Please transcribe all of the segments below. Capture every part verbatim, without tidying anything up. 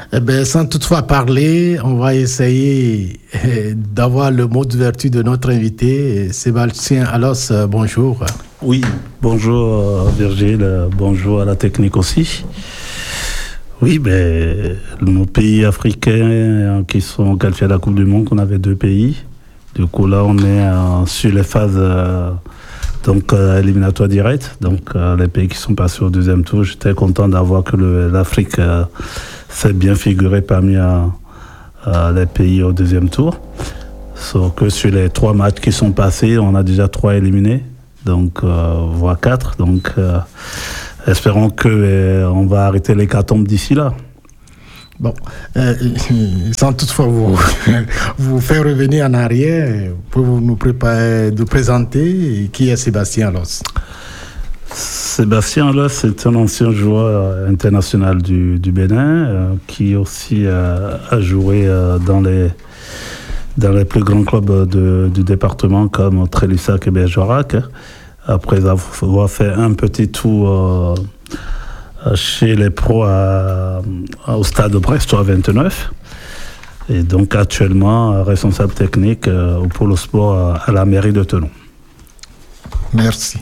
Eh bien, sans toutefois parler, on va essayer d'avoir le mot d'ouverture de notre invité, Sébastien Alos. Bonjour. Oui, bonjour Virgile, bonjour à la technique aussi. Oui, ben, nos pays africains qui sont qualifiés à la Coupe du Monde, on avait deux pays. Du coup, là, on est euh, sur les phases euh, donc, euh, éliminatoires directes. Donc, euh, les pays qui sont passés au deuxième tour, j'étais content d'avoir que le, l'Afrique euh, s'est bien figurée parmi euh, euh, les pays au deuxième tour. Sauf que sur les trois matchs qui sont passés, on a déjà trois éliminés, donc euh, voire quatre. Donc, euh, espérons qu'on euh, va arrêter l'hécatombe d'ici là. Bon, euh, sans toutefois vous, vous faire revenir en arrière, pour nous préparer, nous présenter qui est Sébastien Alos. Sébastien Alos, c'est un ancien joueur international du, du Bénin euh, qui aussi euh, a joué euh, dans les dans les plus grands clubs de, du département comme Trélissac et Bergerac. Après avoir fait un petit tour euh, chez les pros à, à, au stade Brestois vingt-neuf. Et donc actuellement responsable technique euh, au pôle sport à, à la mairie de Thonon. Merci.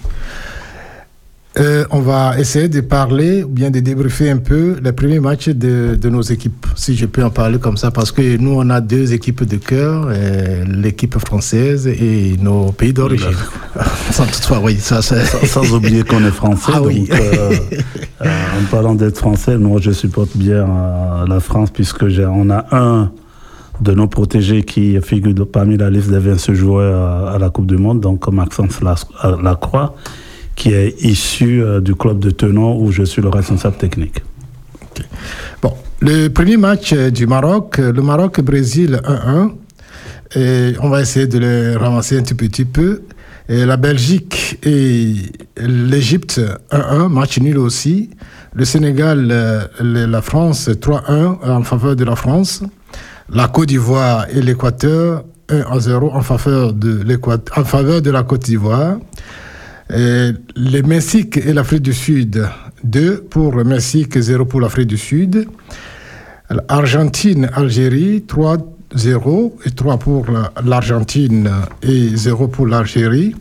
Euh, on va essayer de parler ou bien de débriefer un peu les premiers matchs de, de nos équipes, si je peux en parler comme ça, parce que nous on a deux équipes de cœur, l'équipe française et nos pays d'origine. Sans toutefois, oui, ça c'est... Sans, sans oublier qu'on est français. Ah, donc, oui. euh, euh, en parlant d'être français, moi je supporte bien euh, la France puisque j'ai, on a un de nos protégés qui figure parmi la liste des vingt joueurs à, à la Coupe du Monde, donc Maxence Lacroix, qui est issu euh, du club de Thonon où je suis le responsable technique. Okay. Bon, le premier match euh, du Maroc, le Maroc-Brésil un un, et on va essayer de le ramasser un tout petit peu. Et la Belgique et l'Égypte un un, match nul aussi. Le Sénégal, euh, la France trois un en faveur de la France. La Côte d'Ivoire et l'Équateur un à zéro en faveur de l'Équateur, en faveur de la Côte d'Ivoire. Et le Mexique et l'Afrique du Sud, deux pour le Mexique, zéro pour l'Afrique du Sud. Argentine, Algérie, trois zéro et trois pour l'Argentine et zéro pour l'Algérie.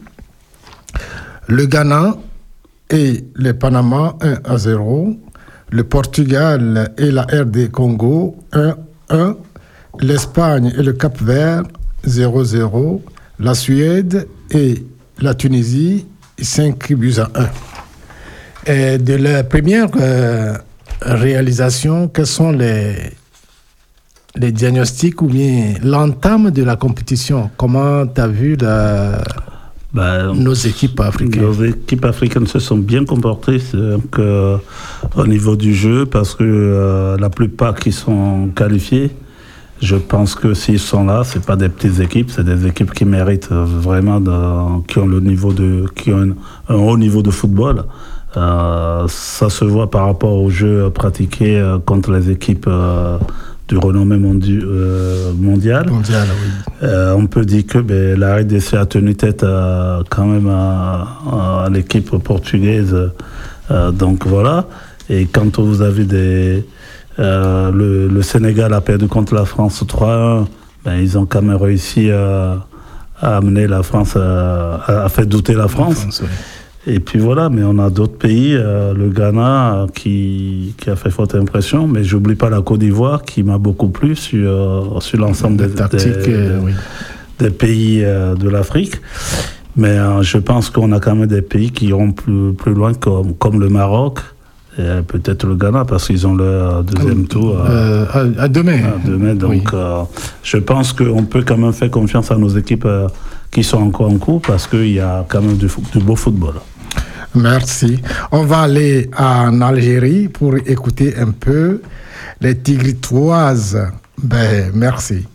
Le Ghana et le Panama, un à zéro. Le Portugal et la R D Congo, un un. L'Espagne et le Cap-Vert, zéro zéro. La Suède et la Tunisie, cinq buts à un. Et de la première euh, réalisation, quels sont les, les diagnostics ou bien l'entame de la compétition? Comment tu as vu la, ben, nos équipes africaines? Nos équipes africaines se sont bien comportées donc, euh, au niveau du jeu parce que euh, la plupart qui sont qualifiés, je pense que s'ils sont là, c'est pas des petites équipes, c'est des équipes qui méritent vraiment, de, qui ont le niveau de, qui ont un, un haut niveau de football. Euh, ça se voit par rapport au jeu pratiqué euh, contre les équipes euh, du renommée mondi- euh, mondial. Mondial, oui. Euh, on peut dire que ben, la R D C a tenu tête à, quand même à, à l'équipe portugaise. Euh, donc voilà. Et quand vous avez des Euh, le, le Sénégal a perdu contre la France trois un. Ben, ils ont quand même réussi à, à amener la France, à, à faire douter la France. La France oui. Et puis voilà, mais on a d'autres pays, euh, le Ghana qui, qui a fait forte impression, mais j'oublie pas la Côte d'Ivoire qui m'a beaucoup plu sur, euh, sur l'ensemble des, des, euh, oui. des pays euh, de l'Afrique. Mais euh, je pense qu'on a quand même des pays qui iront plus, plus loin, comme, comme le Maroc. Et peut-être le Ghana parce qu'ils ont leur deuxième euh, tour euh, à, à demain. À demain donc oui. euh, je pense qu'on peut quand même faire confiance à nos équipes euh, qui sont encore en cours parce qu'il y a quand même du, du beau football. Merci. On va aller en Algérie pour écouter un peu les Tigritoises. Ben, merci.